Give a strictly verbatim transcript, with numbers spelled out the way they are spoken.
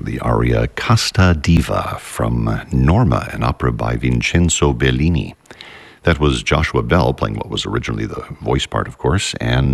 the aria Casta Diva from Norma, an opera by Vincenzo Bellini. That was Joshua Bell playing what was originally the voice part, of course, and